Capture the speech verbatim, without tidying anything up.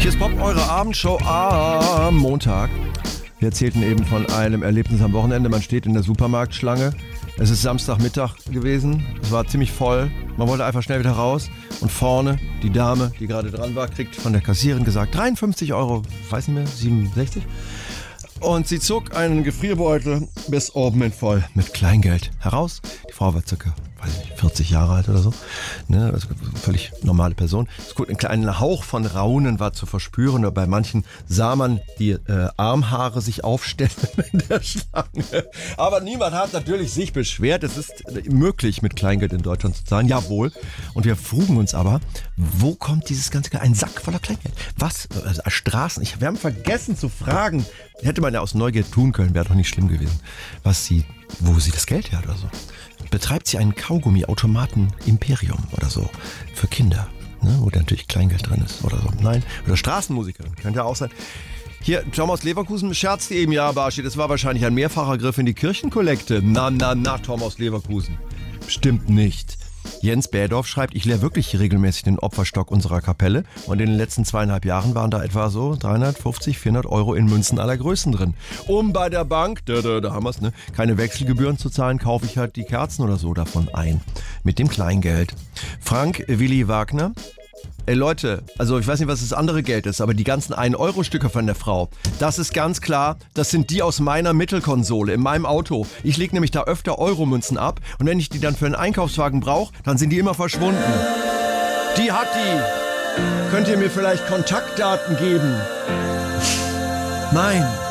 ist Pop, eure Abendshow am Montag. Wir erzählten eben von einem Erlebnis am Wochenende. Man steht in der Supermarktschlange. Es ist Samstagmittag gewesen. Es war ziemlich voll. Man wollte einfach schnell wieder raus. Und vorne die Dame, die gerade dran war, kriegt von der Kassiererin gesagt, dreiundfünfzig Euro, weiß nicht mehr, siebenundsechzig. Und sie zog einen Gefrierbeutel bis oben hin voll mit Kleingeld heraus. Die Frau war circa, weiß nicht, vierzig Jahre alt oder so. Ne, also völlig normale Person. Ein kleiner Hauch von Raunen war zu verspüren. Bei manchen sah man die äh, Armhaare sich aufstellen in der Schlange. Aber niemand hat natürlich sich beschwert. Es ist möglich, mit Kleingeld in Deutschland zu zahlen. Jawohl. Und wir frugen uns aber, wo kommt dieses ganze Geld? Ein Sack voller Kleingeld. Was? Also Straßen. Ich, wir haben vergessen zu fragen. Hätte man ja aus Neugier tun können, wäre doch nicht schlimm gewesen. Was sie, wo sie das Geld her oder so. Betreibt sie einen Kaugummi-Automaten-Imperium oder so für Kinder, ne, wo da natürlich Kleingeld drin ist oder so. Nein, oder Straßenmusikerin, könnte ja auch sein. Hier, Tom aus Leverkusen scherzte eben, ja, Barschi, das war wahrscheinlich ein mehrfacher Griff in die Kirchenkollekte. Na, na, na, Tom aus Leverkusen. Stimmt nicht. Jens Bädorf schreibt, ich leere wirklich regelmäßig den Opferstock unserer Kapelle und in den letzten zweieinhalb Jahren waren da etwa so dreihundertfünfzig, vierhundert Euro in Münzen aller Größen drin. Um bei der Bank, da, da, da haben wir's, ne, keine Wechselgebühren zu zahlen, kaufe ich halt die Kerzen oder so davon ein. Mit dem Kleingeld. Frank Willi Wagner. Ey Leute, also ich weiß nicht, was das andere Geld ist, aber die ganzen ein-Euro-Stücke von der Frau, das ist ganz klar, das sind die aus meiner Mittelkonsole, in meinem Auto. Ich lege nämlich da öfter Euromünzen ab und wenn ich die dann für einen Einkaufswagen brauche, dann sind die immer verschwunden. Die hat die. Könnt ihr mir vielleicht Kontaktdaten geben? Nein.